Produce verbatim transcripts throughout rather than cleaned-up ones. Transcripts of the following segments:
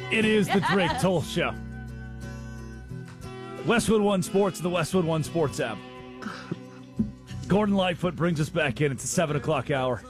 It is the Drake Toll Show. Westwood One Sports, the Westwood One Sports app. Gordon Lightfoot brings us back in. It's the seven o'clock hour.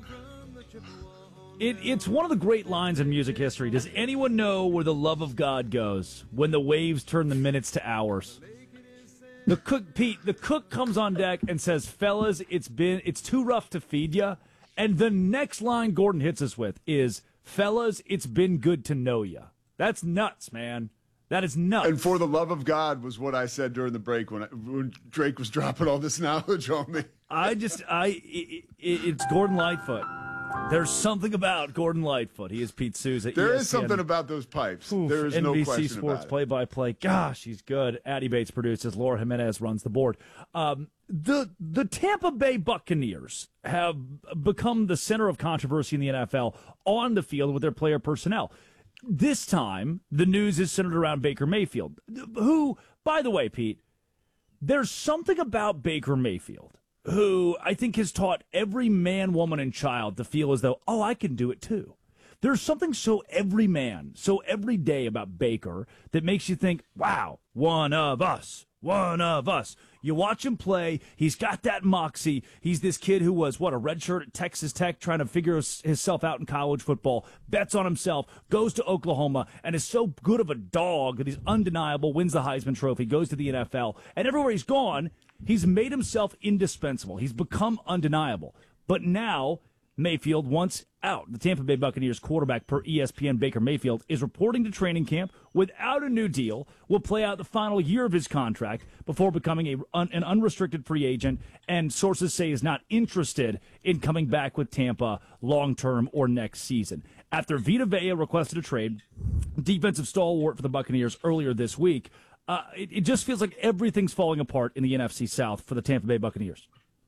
It, it's one of the great lines in music history. Does anyone know where the love of God goes when the waves turn the minutes to hours? The cook, Pete, the cook comes on deck and says, fellas, it's been, it's too rough to feed ya. And the next line Gordon hits us with is, fellas, it's been good to know ya. That's nuts, man. That is nuts. And for the love of God was what I said during the break when, I, when Drake was dropping all this knowledge on me. I just, I, it, it, it's Gordon Lightfoot. There's something about Gordon Lightfoot. He is Pete Souza. There E S P N. Is something about those pipes. Oof, there is N B C no question Sports about play-by-play. Gosh, he's good. Addie Bates produces. Laura Jimenez runs the board. Um, the the Tampa Bay Buccaneers have become the center of controversy in the N F L on the field with their player personnel. This time, the news is centered around Baker Mayfield, who, by the way, Pete, there's something about Baker Mayfield who I think has taught every man, woman, and child to feel as though, oh, I can do it too. There's something so every man, so every day about Baker that makes you think, wow, one of us, one of us. You watch him play, he's got that moxie. He's this kid who was, what, a redshirt at Texas Tech trying to figure his, himself out in college football, bets on himself, goes to Oklahoma, and is so good of a dog that he's undeniable, wins the Heisman Trophy, goes to the N F L, and everywhere he's gone, he's made himself indispensable. He's become undeniable. But now, Mayfield, once out, the Tampa Bay Buccaneers quarterback per E S P N, Baker Mayfield, is reporting to training camp without a new deal, will play out the final year of his contract before becoming a, un, an unrestricted free agent, and sources say is not interested in coming back with Tampa long-term or next season. After Vita Vea requested a trade, defensive stalwart for the Buccaneers earlier this week, uh, it, it just feels like everything's falling apart in the N F C South for the Tampa Bay Buccaneers.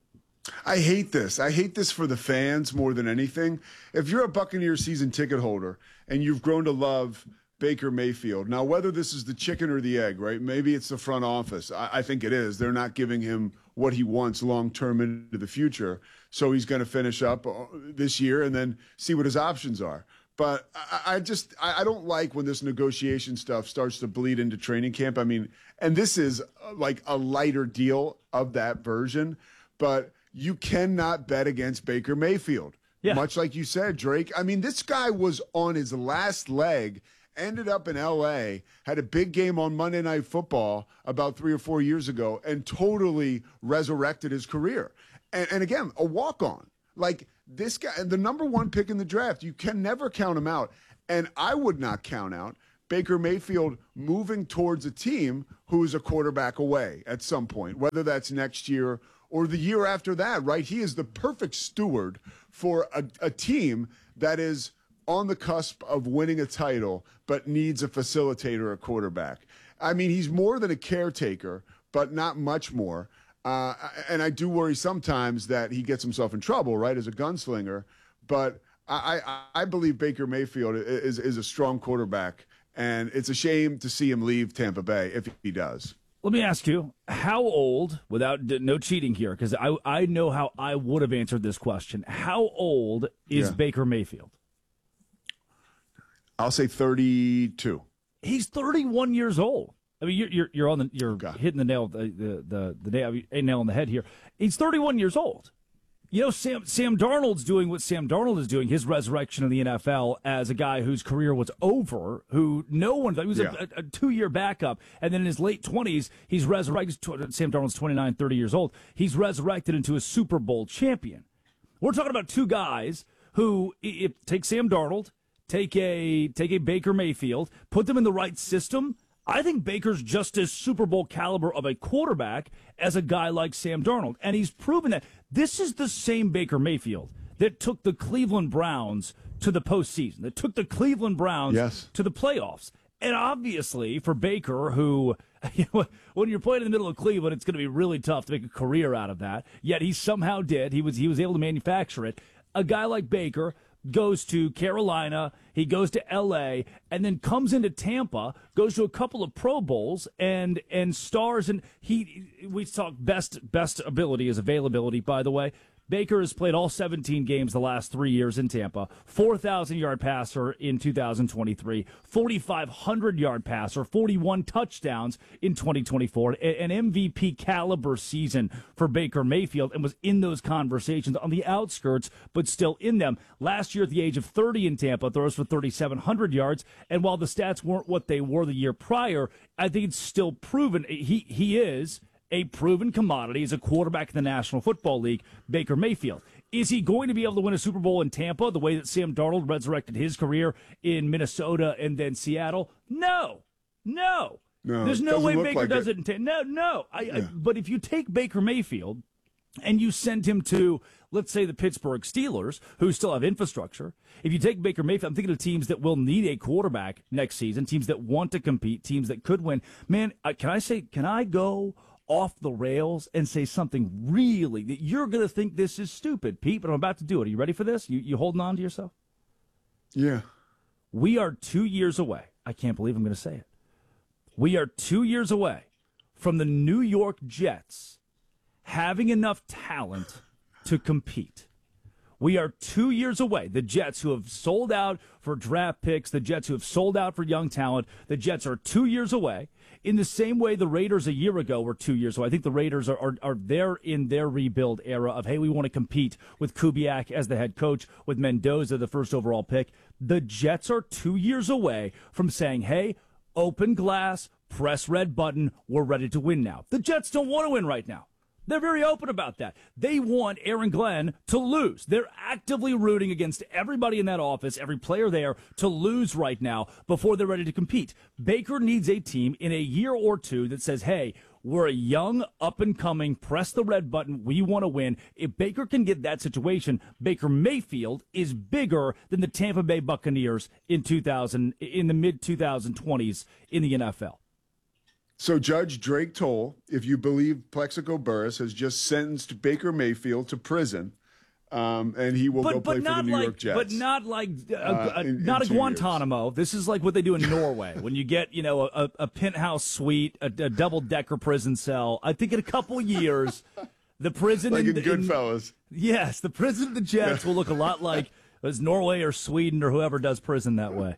I hate this. I hate this for the fans more than anything. If you're a Buccaneers season ticket holder and you've grown to love Baker Mayfield, now whether this is the chicken or the egg, right? Maybe it's the front office. I, I think it is. They're not giving him what he wants long term into the future. So he's going to finish up this year and then see what his options are. But I, I just I don't like when this negotiation stuff starts to bleed into training camp. I mean, and this is like a lighter deal of that version, but you cannot bet against Baker Mayfield. Yeah. Much like you said, Drake. I mean, this guy was on his last leg, ended up in L A, had a big game on Monday Night Football about three or four years ago, and totally resurrected his career. And, and again, a walk-on. Like, this guy, the number one pick in the draft, you can never count him out. And I would not count out Baker Mayfield moving towards a team who is a quarterback away at some point, whether that's next year or the year after that, right? He is the perfect steward for a, a team that is on the cusp of winning a title but needs a facilitator, a quarterback. I mean, he's more than a caretaker, but not much more. Uh, and I do worry sometimes that he gets himself in trouble, right, as a gunslinger. But I, I, I believe Baker Mayfield is, is a strong quarterback, and it's a shame to see him leave Tampa Bay if he does. Let me ask you, how old, without no cheating here, because I, I know how I would have answered this question. How old is Yeah. Baker Mayfield? I'll say thirty-two. He's thirty-one years old. I mean, you're you're, you're on the you're Okay. hitting the nail the the the, the nail, a nail on the head here. He's thirty-one years old. You know, Sam Sam Darnold's doing what Sam Darnold is doing, his resurrection in the N F L as a guy whose career was over, who no one thought he was Yeah. a, a, a two-year backup, and then in his late twenties, he's resurrected. Sam Darnold's twenty-nine, thirty years old. He's resurrected into a Super Bowl champion. We're talking about two guys who, if, take Sam Darnold, take a take a Baker Mayfield, put them in the right system. I think Baker's just as Super Bowl caliber of a quarterback as a guy like Sam Darnold. And he's proven that this is the same Baker Mayfield that took the Cleveland Browns to the postseason, that took the Cleveland Browns Yes. to the playoffs. And obviously for Baker, who, you know, when you're playing in the middle of Cleveland, it's going to be really tough to make a career out of that. Yet he somehow did. He was, he was able to manufacture it. A guy like Baker goes to Carolina, he goes to L A, and then comes into Tampa, goes to a couple of Pro Bowls, and and stars. And he, we talk best best ability is availability, by the way. Baker has played all seventeen games the last three years in Tampa, four thousand yard passer in two thousand twenty-three, forty-five hundred yard passer, forty-one touchdowns in twenty twenty-four, an M V P caliber season for Baker Mayfield, and was in those conversations on the outskirts, but still in them. Last year at the age of thirty in Tampa, throws for thirty-seven hundred yards, and while the stats weren't what they were the year prior, I think it's still proven he, he is a proven commodity as a quarterback in the National Football League, Baker Mayfield. Is he going to be able to win a Super Bowl in Tampa the way that Sam Darnold resurrected his career in Minnesota and then Seattle? No. No. No, There's no way Baker like does it. it in Tampa. No, no. I, Yeah. I, but if you take Baker Mayfield and you send him to, let's say, the Pittsburgh Steelers, who still have infrastructure, if you take Baker Mayfield, I'm thinking of teams that will need a quarterback next season, teams that want to compete, teams that could win. Man, uh, can I say, can I go off the rails and say something really that you're going to think this is stupid, Pete, but I'm about to do it. Are you ready for this? You, you holding on to yourself? Yeah. We are two years away. I can't believe I'm going to say it. We are two years away from the New York Jets having enough talent to compete. We are two years away. The Jets, who have sold out for draft picks, the Jets who have sold out for young talent, the Jets are two years away. In the same way the Raiders a year ago were two years away. I think the Raiders are, are, are there in their rebuild era of, hey, we want to compete with Kubiak as the head coach, with Mendoza, the first overall pick. The Jets are two years away from saying, hey, open glass, press red button, we're ready to win now. The Jets don't want to win right now. They're very open about that. They want Aaron Glenn to lose. They're actively rooting against everybody in that office, every player there, to lose right now before they're ready to compete. Baker needs a team in a year or two that says, hey, we're a young, up-and-coming, press the red button, we want to win. If Baker can get that situation, Baker Mayfield is bigger than the Tampa Bay Buccaneers in two thousand, in the mid twenty twenties in the N F L. So Judge Drake Toll, if you believe Plexico Burris, has just sentenced Baker Mayfield to prison, um, and he will but, go but play for the New like, York Jets. But not like a, Uh, a, in- not in a two Guantanamo. This is like what they do in Norway when you get, you know, a, a penthouse suite, a, a double decker prison cell. I think in a couple years, the prison Like in in, Goodfellas. yes, the prison of the Jets will look a lot like as Norway or Sweden or whoever does prison that way.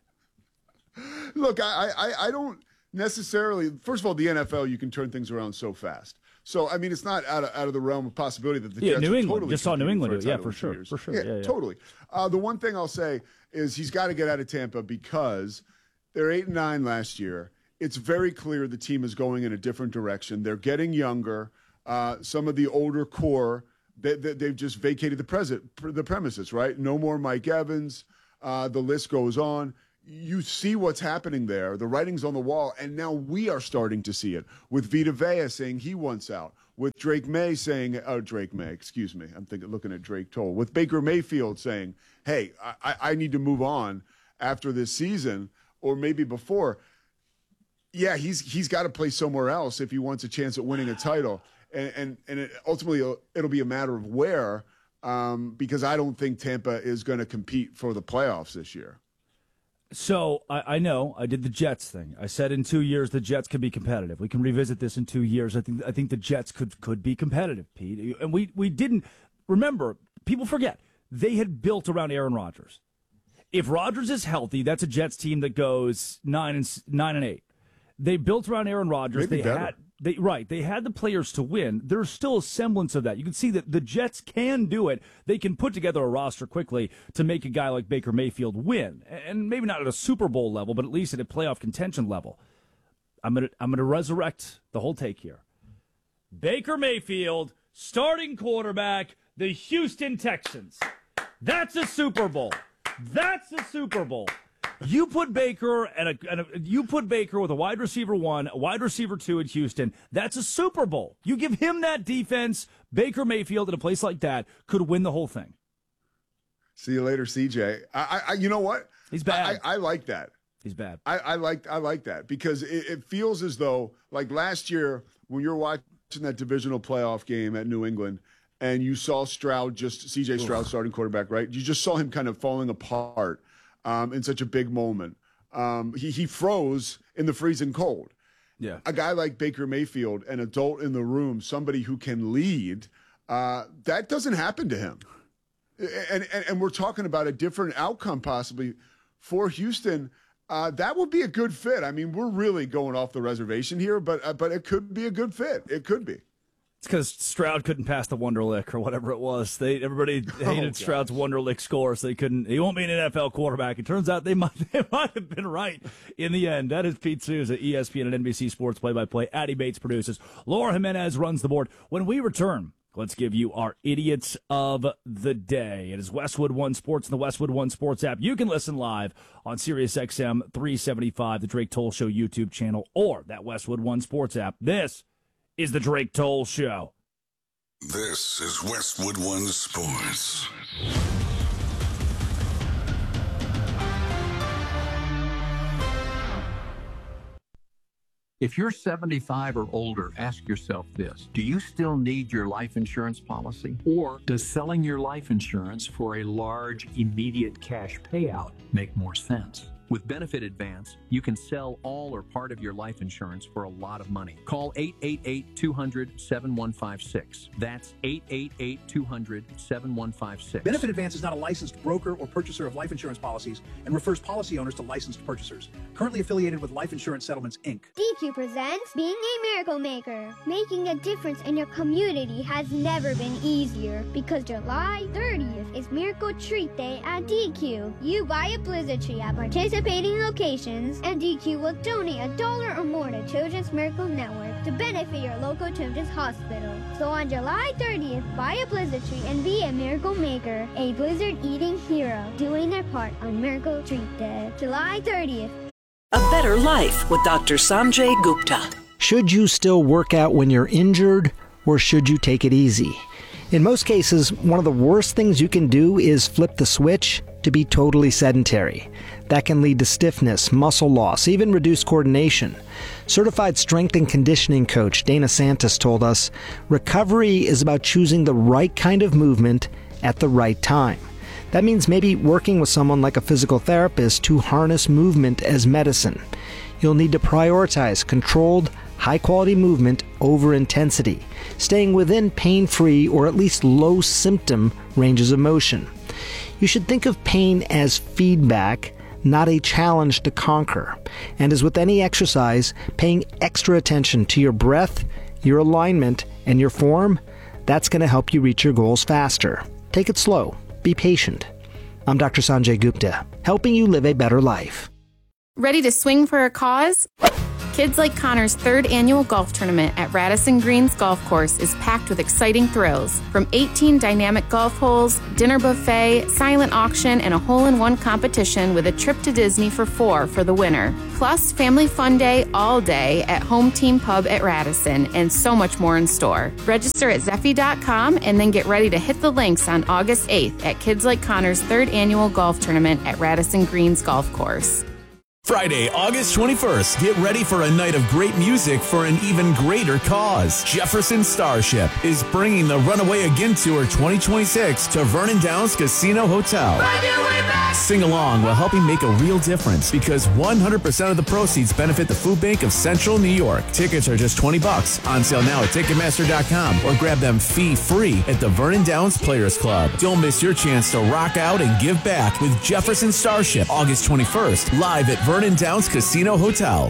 Look, I, I, I don't necessarily. First of all, the N F L, you can turn things around so fast. So I mean, it's not out of out of the realm of possibility that the Yeah, Jets New are England. totally Just saw New competing England for a do it. Yeah, title for in two sure, years. for sure. Yeah, Yeah, yeah. totally. Uh, the one thing I'll say is he's got to get out of Tampa because they're eight and nine last year. It's very clear the team is going in a different direction. They're getting younger. Uh, some of the older core, they, they, they've just vacated the present the premises. Right? No more Mike Evans. Uh, the list goes on. You see what's happening there. The writing's on the wall, and now we are starting to see it with Vita Vea saying he wants out, with Drake May saying, oh, Drake May, excuse me, I'm thinking, looking at Drake Toll, with Baker Mayfield saying, hey, I, I need to move on after this season, or maybe before. Yeah, he's he's got to play somewhere else if he wants a chance at winning a title, and and, and it, ultimately it'll, it'll be a matter of where, um, because I don't think Tampa is going to compete for the playoffs this year. So I, I know I did the Jets thing. I said in two years the Jets could be competitive. We can revisit this in two years. I think I think the Jets could could be competitive, Pete. And we we didn't remember. People forget they had built around Aaron Rodgers. If Rodgers is healthy, that's a Jets team that goes nine and nine and eight. They built around Aaron Rodgers. Maybe they better. had they right. They had the players to win. There's still a semblance of that. You can see that the Jets can do it. They can put together a roster quickly to make a guy like Baker Mayfield win, and maybe not at a Super Bowl level, but at least at a playoff contention level. I'm gonna I'm gonna resurrect the whole take here. Baker Mayfield, starting quarterback, the Houston Texans. That's a Super Bowl. That's a Super Bowl. You put Baker and a, and a you put Baker with a wide receiver one, a wide receiver two in Houston. That's a Super Bowl. You give him that defense, Baker Mayfield in a place like that could win the whole thing. See you later, C J. I, I you know what? He's bad. I, I, I like that. He's bad. I, I like I like that because it, it feels as though like last year when you're watching that divisional playoff game at New England and you saw Stroud just C J Stroud starting quarterback, right? You just saw him kind of falling apart um, in such a big moment. Um, he he froze in the freezing cold. Yeah. A guy like Baker Mayfield, an adult in the room, somebody who can lead. Uh, that doesn't happen to him. And, and, and we're talking about a different outcome possibly for Houston. Uh, that would be a good fit. I mean, we're really going off the reservation here, but uh, but it could be a good fit. It could be. It's because Stroud couldn't pass the Wonderlic or whatever it was. They everybody hated oh, Stroud's Wonderlic score, so they couldn't. He won't be an N F L quarterback. It turns out they might they might have been right in the end. That is Pete Souza, E S P N and N B C Sports play-by-play. Addy Bates produces. Laura Jimenez runs the board. When we return, let's give you our idiots of the day. It is Westwood One Sports and the Westwood One Sports app. You can listen live on Sirius X M three seventy-five, the Drake Toll Show YouTube channel, or that Westwood One Sports app. This is the Drake Toll Show. This is Westwood One Sports. If you're seventy-five or older, ask yourself this. Do you still need your life insurance policy? Or does selling your life insurance for a large, immediate cash payout make more sense? With Benefit Advance, you can sell all or part of your life insurance for a lot of money. Call eight eight eight, two hundred, seven one five six. That's eight eight eight, two hundred, seven one five six. Benefit Advance is not a licensed broker or purchaser of life insurance policies and refers policy owners to licensed purchasers. Currently affiliated with Life Insurance Settlements, Incorporated. D Q presents Being a Miracle Maker. Making a difference in your community has never been easier because July thirtieth is Miracle Treat Day at D Q. You buy a blizzard tree at participating locations, and D Q will donate a dollar or more to Children's Miracle Network to benefit your local children's hospital. So on July thirtieth, buy a blizzard tree and be a miracle maker, a blizzard-eating hero, doing their part on Miracle Treat Day. July thirtieth. A Better Life with Doctor Sanjay Gupta. Should you still work out when you're injured, or should you take it easy? In most cases, one of the worst things you can do is flip the switch to be totally sedentary. That can lead to stiffness, muscle loss, even reduced coordination. Certified strength and conditioning coach Dana Santos told us, recovery is about choosing the right kind of movement at the right time. That means maybe working with someone like a physical therapist to harness movement as medicine. You'll need to prioritize controlled, high-quality movement over intensity, staying within pain-free or at least low-symptom ranges of motion. You should think of pain as feedback, not a challenge to conquer. And as with any exercise, paying extra attention to your breath, your alignment, and your form, that's going to help you reach your goals faster. Take it slow. Be patient. I'm Doctor Sanjay Gupta, helping you live a better life. Ready to swing for a cause? Kids Like Connor's third annual golf tournament at Radisson Greens Golf Course is packed with exciting thrills. From eighteen dynamic golf holes, dinner buffet, silent auction, and a hole-in-one competition with a trip to Disney for four for the winner. Plus, family fun day all day at Home Team Pub at Radisson, and so much more in store. Register at Zeffy dot com and then get ready to hit the links on August eighth at Kids Like Connor's third annual golf tournament at Radisson Greens Golf Course. Friday, August twenty-first, get ready for a night of great music for an even greater cause. Jefferson Starship is bringing the Runaway Again Tour twenty twenty-six to Vernon Downs Casino Hotel. Sing along while helping make a real difference because one hundred percent of the proceeds benefit the Food Bank of Central New York. Tickets are just twenty bucks. On sale now at Ticketmaster dot com or grab them fee-free at the Vernon Downs Players Club. Don't miss your chance to rock out and give back with Jefferson Starship, August twenty-first, live at Vernon Downs Casino Hotel.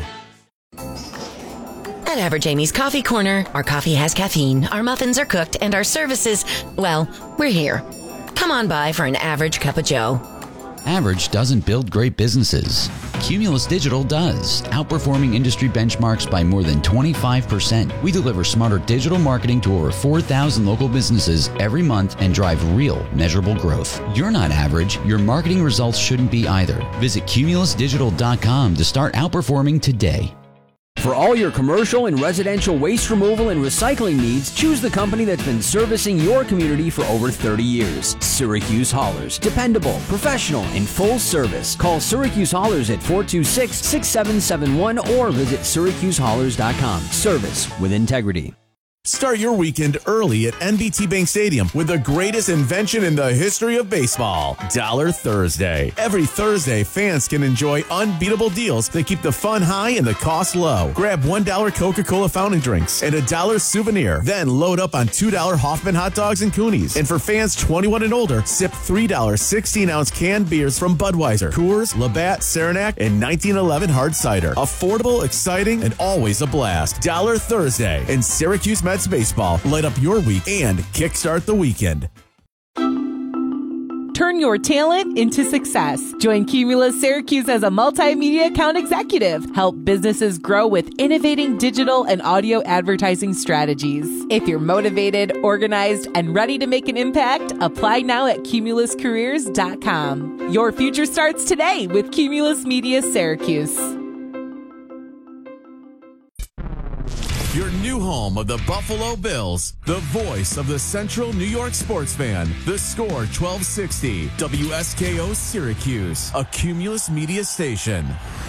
At Average Amy's Coffee Corner, our coffee has caffeine, our muffins are cooked, and our services, well, we're here. Come on by for an average cup of joe. Average doesn't build great businesses. Cumulus Digital does, outperforming industry benchmarks by more than twenty-five percent. We deliver smarter digital marketing to over four thousand local businesses every month and drive real, measurable growth. You're not average. Your marketing results shouldn't be either. Visit Cumulus Digital dot com to start outperforming today. For all your commercial and residential waste removal and recycling needs, choose the company that's been servicing your community for over thirty years. Syracuse Haulers. Dependable, professional, and full service. Call Syracuse Haulers at four two six, six seven seven one or visit Syracuse Haulers dot com. Service with integrity. Start your weekend early at N B T Bank Stadium with the greatest invention in the history of baseball, Dollar Thursday. Every Thursday, fans can enjoy unbeatable deals that keep the fun high and the cost low. Grab one dollar Coca-Cola fountain drinks and a dollar souvenir. Then load up on two dollar Hoffman hot dogs and Coonies. And for fans twenty-one and older, sip three dollar sixteen-ounce canned beers from Budweiser, Coors, Labatt, Saranac, and nineteen eleven hard cider. Affordable, exciting, and always a blast. Dollar Thursday in Syracuse Mets baseball. Light up your week and kickstart the weekend. Turn your talent into success. Join Cumulus Syracuse as a multimedia account executive. Help businesses grow with innovating digital and audio advertising strategies. If you're motivated, organized, and ready to make an impact, apply now at cumulus careers dot com. Your future starts today with Cumulus Media Syracuse. Your new home of the Buffalo Bills, the voice of the Central New York sports fan. The Score twelve sixty, W S K O Syracuse, a Cumulus Media station.